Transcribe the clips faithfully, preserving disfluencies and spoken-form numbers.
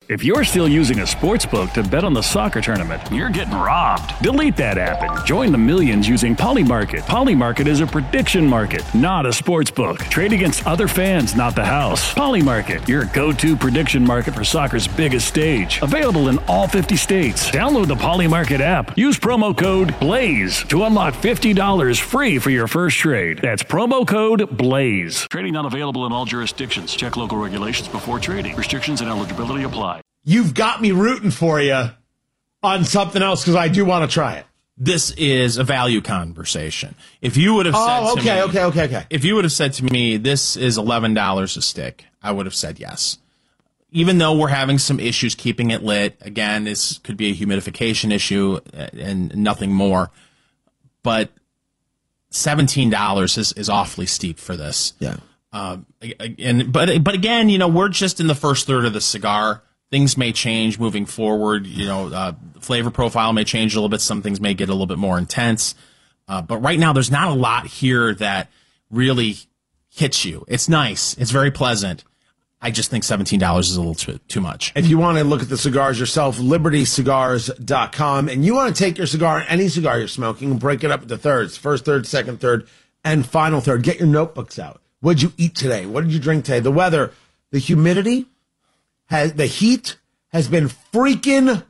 If you're still using a sportsbook to bet on the soccer tournament, you're getting robbed. Delete that app and join the millions using Polymarket. Polymarket is a prediction market, not a sportsbook. Trade against other fans, not the house. Polymarket, your go-to prediction market for soccer's biggest stage. Available in all fifty states. Download the Polymarket app. Use promo code BLAZE to unlock fifty dollars free for your first trade. That's promo code BLAZE. Trading not available in all jurisdictions. Check local regulations before trading. Restrictions and eligibility apply. You've got me rooting for you on something else because I do want to try it. This is a value conversation. If you would have said oh, to okay, me, okay, okay, okay. If you would have said to me, this is eleven dollars a stick, I would have said yes. Even though we're having some issues keeping it lit, again, this could be a humidification issue and nothing more. But seventeen dollars is, is awfully steep for this. Yeah. Um, and but but again, you know, we're just in the first third of the cigar. Things may change moving forward. You know, uh, flavor profile may change a little bit. Some things may get a little bit more intense. Uh, but right now, there's not a lot here that really hits you. It's nice. It's very pleasant. I just think seventeen dollars is a little too, too much. If you want to look at the cigars yourself, liberty cigars dot com, and you want to take your cigar, any cigar you're smoking, and break it up into thirds, first third, second third, and final third. Get your notebooks out. What did you eat today? What did you drink today? The weather, the humidity, has the heat has been freaking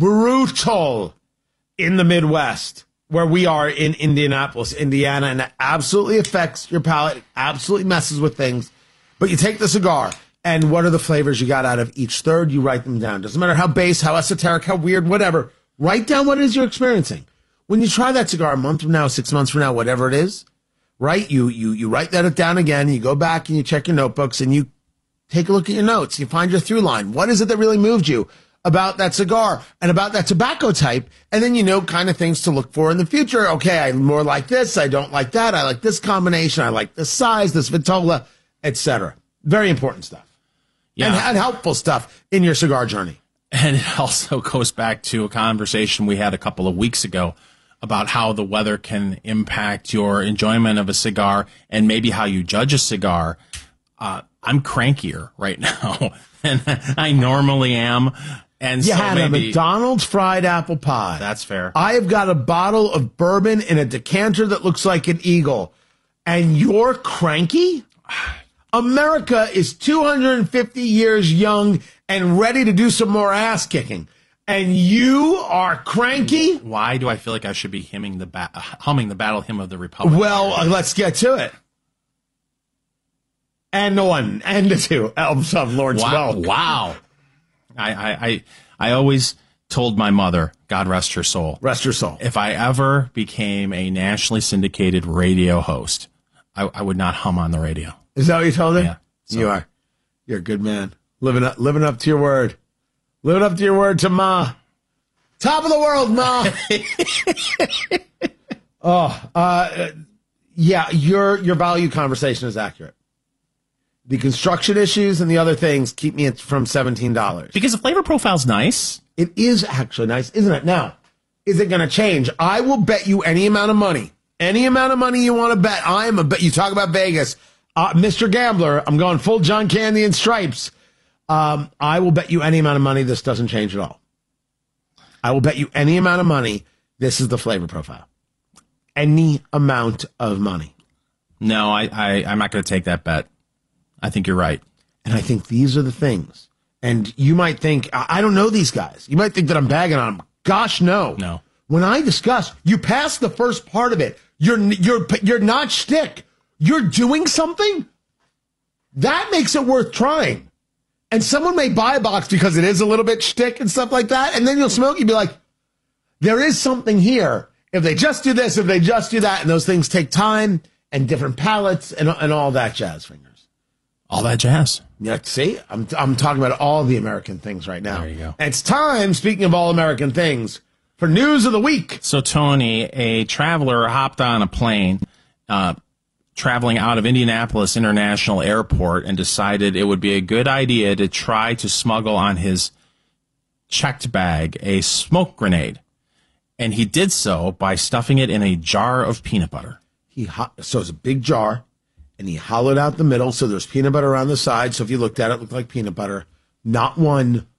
brutal in the Midwest, where we are in Indianapolis, Indiana, and it absolutely affects your palate. It absolutely messes with things. But you take the cigar, and what are the flavors you got out of each third? You write them down. Doesn't matter how base, how esoteric, how weird, whatever. Write down what it is you're experiencing. When you try that cigar a month from now, six months from now, whatever it is, right? You you you write that down again. You go back and you check your notebooks and you take a look at your notes. You find your through line. What is it that really moved you about that cigar and about that tobacco type? And then you know kind of things to look for in the future. Okay, I more like this. I don't like that. I like this combination. I like this size, this vitola, et cetera. Very important stuff. Yeah. And, and helpful stuff in your cigar journey. And it also goes back to a conversation we had a couple of weeks ago about how the weather can impact your enjoyment of a cigar and maybe how you judge a cigar. Uh, I'm crankier right now than I normally am. And you so had maybe, a McDonald's fried apple pie. That's fair. I have got a bottle of bourbon in a decanter that looks like an eagle. And you're cranky? America is two hundred fifty years young and ready to do some more ass kicking. And you are cranky? Why do I feel like I should be humming the, ba- humming the Battle Hymn of the Republic? Well, uh, let's get to it. And the one, and the two, albums of Lawrence Wow. Welk. Wow. I, I, I, I always told my mother, God rest her soul. Rest her soul. If I ever became a nationally syndicated radio host, I, I would not hum on the radio. Is that what you told her? Yeah. So. You are. You're a good man. Living up, living up to your word. Living up to your word to Ma. Top of the world, Ma. oh, uh, yeah, your your value conversation is accurate. The construction issues and the other things keep me from seventeen dollars. Because the flavor profile's nice. It is actually nice, isn't it? Now, is it going to change? I will bet you any amount of money. Any amount of money you want to bet. I am a bet. You talk about Vegas. Uh, Mister Gambler, I'm going full John Candy and Stripes. Um, I will bet you any amount of money this doesn't change at all. I will bet you any amount of money this is the flavor profile. Any amount of money. No, I, I, I'm not going to take that bet. I think you're right. And I think these are the things. And you might think, I, I don't know these guys. You might think that I'm bagging on them. Gosh, no. No. When I discuss, you pass the first part of it. You're, you're, you're not shtick. You're doing something that makes it worth trying. And someone may buy a box because it is a little bit shtick and stuff like that. And then you'll smoke, you'll be like, there is something here. If they just do this, if they just do that, and those things take time and different palates and, and all that jazz, Fingers. All that jazz. Yeah, see, I'm, I'm talking about all the American things right now. There you go. And it's time, speaking of all American things, for news of the week. So, Tony, a traveler hopped on a plane, uh, traveling out of Indianapolis International Airport and decided it would be a good idea to try to smuggle on his checked bag a smoke grenade. And he did so by stuffing it in a jar of peanut butter. He ho- So it's a big jar, and he hollowed out the middle, so there's peanut butter around the side. So if you looked at it, it looked like peanut butter. Not one,